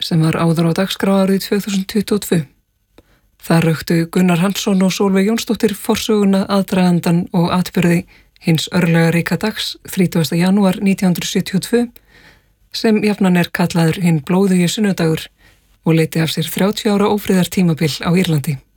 sem var áður á dagskrá árið 2022. Það röktu Gunnar Hansson og Sólveig Jónsdóttir forsöguna, aðdragandann og atburði hins örlagaríka dags 30. janúar 1972 sem jafnan kallaður hinn blóðugi sunnudagur og leiddi af sér 30 ára ófriðartímabil á Írlandi.